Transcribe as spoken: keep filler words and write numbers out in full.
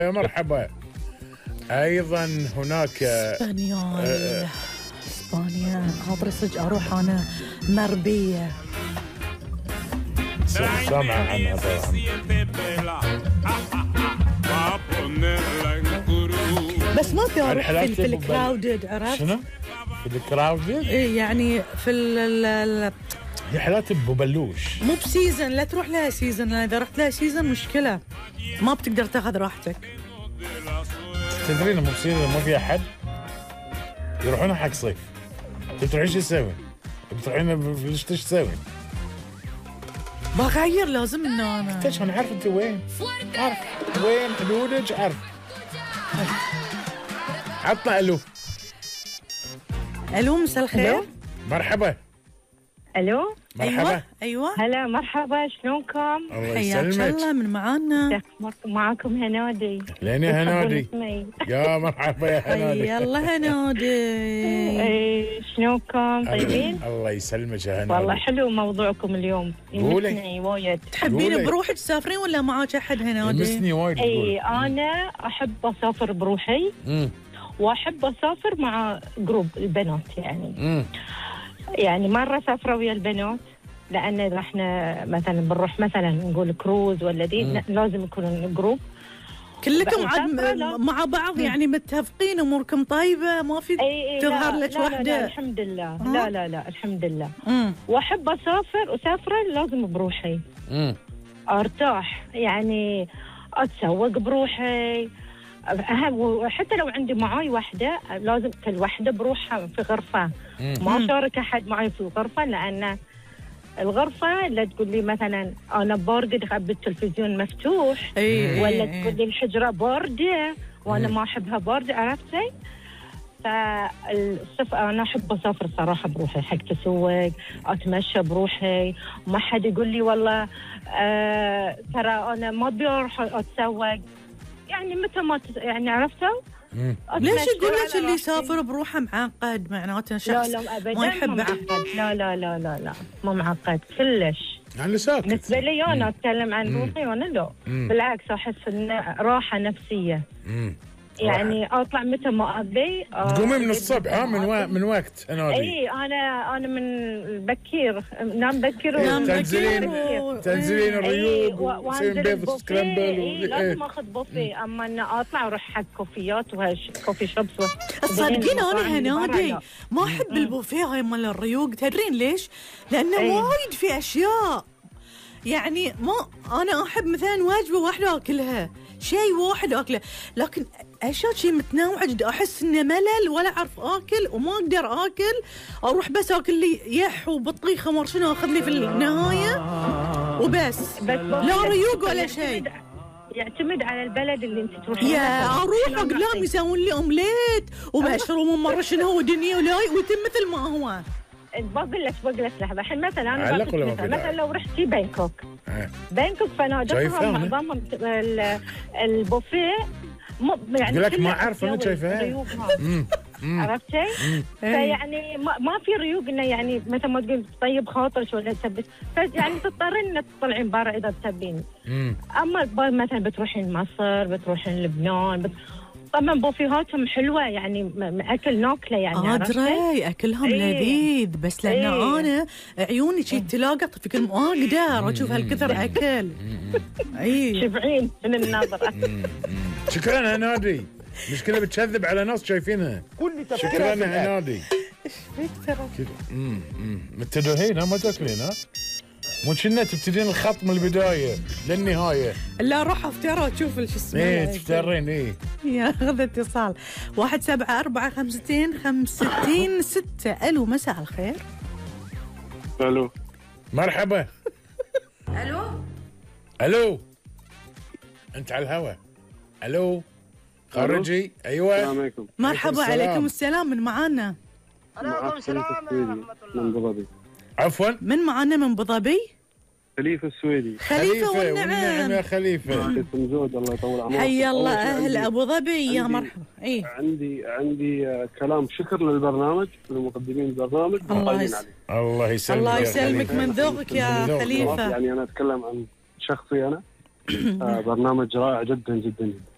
يا مرحبا. ايضا هناك اسبانيول. اسبانيا خاطري صدق اروح انا مربيه. سامع عنها طبعا. بس ما ابي اروح في, في الكراودد. عرفت شنو؟ في الكراودد؟ اي يعني في ال رحلات ابو بلوش مو بسيزن. لا تروح لها سيزن، لان اذا رحت لها سيزن مشكله ما بتقدر تاخذ راحتك. تدرين مو بسيزن ما فيها حد يروحون حق صيف. تروحين شو تسوي؟ بتروحين ايش تسوي؟ بغير لازم انه انا ليش انا عارف انت وين؟ عارف وين حدودك، عارف. عطنا الو. الو مساء الخير. مرحبا. الو مرحبا. ايوه ايوه هلا مرحبا، شلونكم؟ الله حياك يسلمك. الله، من معانا معاكم هنادي. لين يا هنادي. يا مرحبا يا هنادي. حيا الله هنادي. ايه شلونكم؟ طيبين؟ الله يسلمك يا هنادي. والله حلو موضوعكم اليوم، يمسني وايد. تحبين بروحك تسافرين ولا معاك احد هنادي؟ يمسني وايد. اي انا احب اسافر بروحي. امم واحب اسافر مع جروب البنات يعني. امم يعني مره سافروا ويا البنات، لان اذا احنا مثلا بنروح مثلا نقول كروز ولا دي لازم يكون جروب كلكم عاد مع بعض. يعني متفقين، اموركم طيبه، ما في أي أي تظهر لك لا وحده. لا لا الحمد لله. أه؟ لا لا لا الحمد لله. امم واحب اسافر اسافر لازم بروحي. امم ارتاح يعني، اتسوق بروحي. أهم وحتى لو عندي معاي وحده لازم كل وحده بروحها في غرفه. ما شارك احد معي في الغرفه، لان الغرفه لا تقول لي مثلا انا بارده اخبي التلفزيون مفتوح. أي ولا أي تقول لي الحجره بارده وانا ما احبها بارده. عرفتي؟ فالصف انا احب اسافر صراحه بروحي، حق تسوق، اتمشى بروحي. ما حد يقول لي والله آه ترى انا ما ابي اروح اتسوق. يعني متى ما تس... يعني عرفتوا؟ ليش يقول لك اللي يسافر بروحه معقد؟ معناته شخص لا لا ابدا ما يحب معقد. لا لا لا لا لا مو معقد كلش. يعني ساكت. بالنسبه لي انا اتكلم عن روحي وانا لا. مم. بالعكس احس ان راحه نفسيه. امم يعني اطلع متى ما ابي. تقومي من الصبح ها من و... من وقت هنادي. اي انا انا من بكير نام بكير. نام تنزلين بكير. تنزلين الريوق وانزل وتسوين بيض بوفيه. سكرامبل. إيه لازم اخذ بوفيه. اما ان اطلع اروح حق كوفيات وكوفي شوبس. تصدقين انا هنادي ما احب البوفيه هاي مال الريوق. تدرين ليش؟ لانه وايد في اشياء. يعني ما انا احب مثلا وجبه واحده اكلها، شيء واحد اكله، لكن اشياء شيء متنوع جدا احس انه ملل ولا اعرف اكل وما اقدر اكل. اروح بس اكل لي يح وبطيخه مر شنو اخذ لي في النهايه وبس. لا ريوق ولا شيء. يعتمد على البلد اللي انت تروحين. يا اروح اقلام يسوون لي اومليت ومشروم ومر شنو ودنيا ولاي ويتم مثل ما هو. بقول لك بقول لك لحظه. الحين مثلا انا علق ولا ما مثلا, في مثلا لو رحتي بانكوك. آه. بانكوك فنادقها معظمهم البوفيه مو يعني يقول لك ما اعرف انا شايفها. عرفتي؟ فيعني ما, ما في ريوق انه يعني مثل ما تقول طيب خاطرك ولا تثبت. يعني تضطرين انك تطلعين برا اذا تبين. اما مثلا بتروحين مصر، بتروحين لبنان، بت... طبعا بوفيهاتهم حلوه يعني اكل ناكله يعني. ادري اكلهم ايه لذيذ، بس لان ايه انا عيوني شي تلاقط في كل ما اقدر اشوف هالكثر اكل. اي شبعين من النظره. شكرا هنادي. مشكله بتكذب على ناس شايفينها. شكرا هنادي. ايش فيك ترى؟ امم متدهين ما تاكلين ها؟ مو كنا تبتدين الخط من البدايه للنهايه. لا روح افترى تشوف شو اسمه. ايه تفترين ايه. ياخذ اتصال واحد سبعة أربعة خمستين خمستين ستة. الو مساء الخير. الو مرحبا. الو الو انت على الهواء. الو خارجي. ايوه السلام عليكم. مرحبا. عليكم السلام. من معانا؟ عليكم السلام من ابو ظبي. عفوا من معانا من ابو ظبي؟ خليفه السويدي. خليفه والنعم يا خليفه. اسم زود الله يطول عمرك. حي الله اهل ابو ظبي. يا مرحبا. اي عندي عندي كلام شكر للبرنامج ولمقدمين البرنامج. الله يسلمك. الله يسلمك. الله يسلمك من ذوقك يا خليفه. يعني انا اتكلم عن شخصي انا. برنامج رائع جدا جدا جدا.